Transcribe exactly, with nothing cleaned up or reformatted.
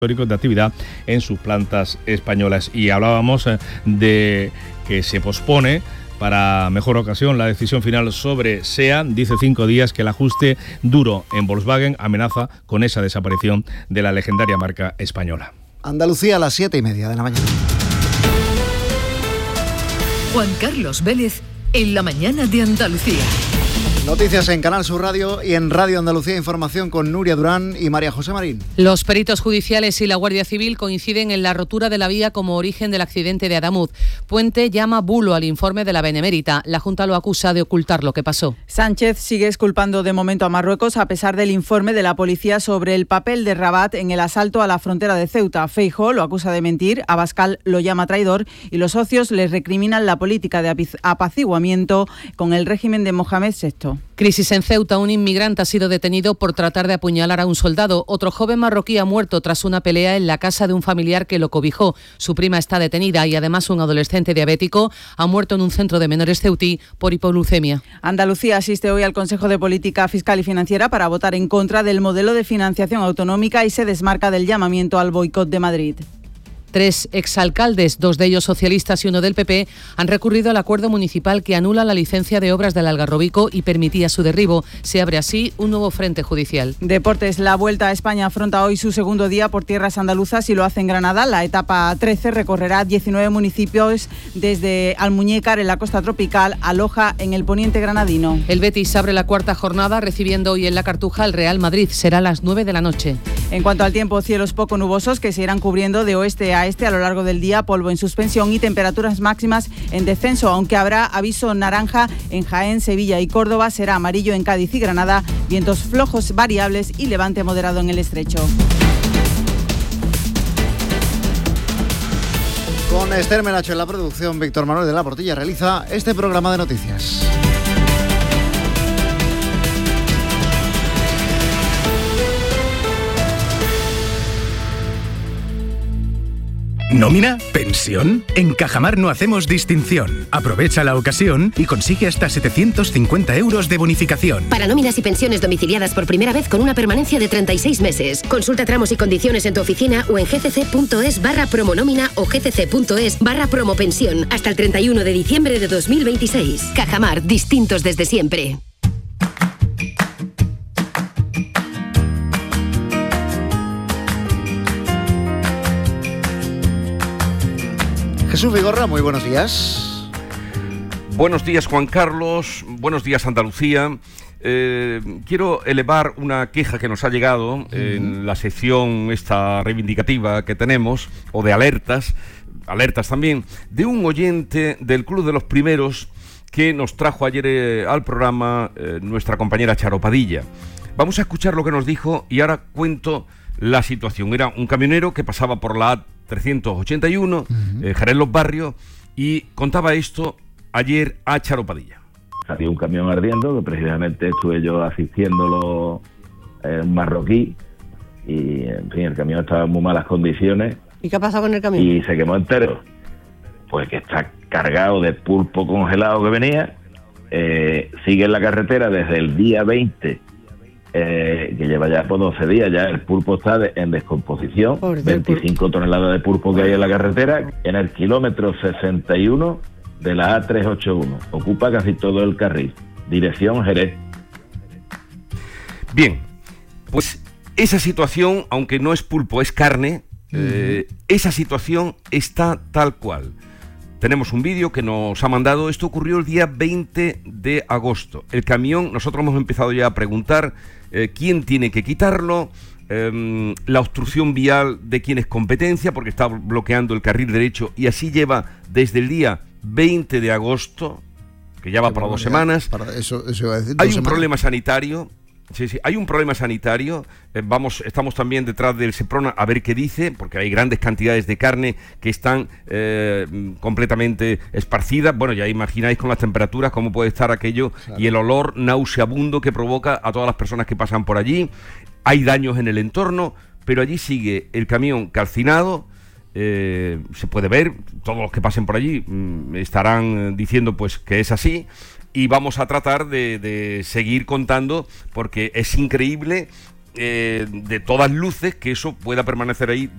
históricos de actividad en sus plantas españolas. Y hablábamos de que se pospone para mejor ocasión la decisión final sobre SEAT. Dice cinco días que el ajuste duro en Volkswagen amenaza con esa desaparición de la legendaria marca española. Andalucía a las siete y media de la mañana. Juan Carlos Vélez en la mañana de Andalucía. Noticias en Canal Sur Radio y en Radio Andalucía Información con Nuria Durán y María José Marín. Los peritos judiciales y la Guardia Civil coinciden en la rotura de la vía como origen del accidente de Adamuz. Puente llama bulo al informe de la Benemérita. La Junta lo acusa de ocultar lo que pasó. Sánchez sigue exculpando de momento a Marruecos a pesar del informe de la policía sobre el papel de Rabat en el asalto a la frontera de Ceuta. Feijóo lo acusa de mentir, Abascal lo llama traidor y los socios les recriminan la política de apaciguamiento con el régimen de Mohamed sexto. Crisis en Ceuta. Un inmigrante ha sido detenido por tratar de apuñalar a un soldado. Otro joven marroquí ha muerto tras una pelea en la casa de un familiar que lo cobijó. Su prima está detenida y además un adolescente diabético ha muerto en un centro de menores ceutí por hipoglucemia. Andalucía asiste hoy al Consejo de Política Fiscal y Financiera para votar en contra del modelo de financiación autonómica y se desmarca del llamamiento al boicot de Madrid. Tres exalcaldes, dos de ellos socialistas y uno del P P, han recurrido al acuerdo municipal que anula la licencia de obras del Algarrobico y permitía su derribo. Se abre así un nuevo frente judicial. Deportes. La Vuelta a España afronta hoy su segundo día por tierras andaluzas y lo hace en Granada. La etapa trece recorrerá diecinueve municipios desde Almuñécar en la costa tropical a Loja en el poniente granadino. El Betis abre la cuarta jornada recibiendo hoy en la Cartuja al Real Madrid. Será a las nueve de la noche. En cuanto al tiempo, cielos poco nubosos que se irán cubriendo de oeste a este a lo largo del día, polvo en suspensión y temperaturas máximas en descenso, aunque habrá aviso naranja en Jaén, Sevilla y Córdoba, será amarillo en Cádiz y Granada, vientos flojos variables y levante moderado en el estrecho. Con Esther Menacho en la producción, Víctor Manuel de la Portilla realiza este programa de noticias. ¿Nómina? ¿Pensión? En Cajamar no hacemos distinción. Aprovecha la ocasión y consigue hasta setecientos cincuenta euros de bonificación. Para nóminas y pensiones domiciliadas por primera vez con una permanencia de treinta y seis meses. Consulta tramos y condiciones en tu oficina o en gcc.es barra promonómina o gcc.es barra promopensión hasta el treinta y uno de diciembre de dos mil veintiséis. Cajamar, distintos desde siempre. Jesús Vigorra, muy buenos días. Buenos días, Juan Carlos. Buenos días, Andalucía. Eh, quiero elevar una queja que nos ha llegado uh-huh. en la sección esta reivindicativa que tenemos, o de alertas, alertas también, de un oyente del Club de los Primeros que nos trajo ayer eh, al programa eh, nuestra compañera Charo Padilla. Vamos a escuchar lo que nos dijo y ahora cuento la situación. Era un camionero que pasaba por la A trescientos ochenta y uno, uh-huh. eh, Jerez Los Barrios, y contaba esto ayer a Charo Padilla. Había un camión ardiendo, que precisamente estuve yo asistiéndolo, eh, un marroquí, y en fin, el camión estaba en muy malas condiciones. ¿Y qué ha pasado con el camión? Y se quemó entero. Pues que está cargado de pulpo congelado que venía, eh, sigue en la carretera desde el día veinte, Eh, que lleva ya por doce días, ya el pulpo está de, en descomposición, veinticinco toneladas de pulpo que hay en la carretera, en el kilómetro sesenta y uno de la A trescientos ochenta y uno, ocupa casi todo el carril, dirección Jerez. Bien, pues esa situación, aunque no es pulpo, es carne, uh-huh. eh, esa situación está tal cual. Tenemos un vídeo que nos ha mandado, esto ocurrió el día veinte de agosto. El camión, nosotros hemos empezado ya a preguntar eh, quién tiene que quitarlo, eh, la obstrucción vial de quién es competencia, porque está bloqueando el carril derecho y así lleva desde el día veinte de agosto, que ya va para dos semanas. Para eso, eso iba a decir, Hay un semanas. problema sanitario. Sí, sí, hay un problema sanitario, eh, vamos, estamos también detrás del Seprona a ver qué dice, porque hay grandes cantidades de carne que están eh, completamente esparcidas. Bueno, ya imagináis con las temperaturas cómo puede estar aquello, claro. Y el olor nauseabundo que provoca a todas las personas que pasan por allí. Hay daños en el entorno, pero allí sigue el camión calcinado. Eh, se puede ver, todos los que pasen por allí mm, estarán diciendo pues que es así. Y vamos a tratar de, de seguir contando, porque es increíble, eh, de todas luces, que eso pueda permanecer ahí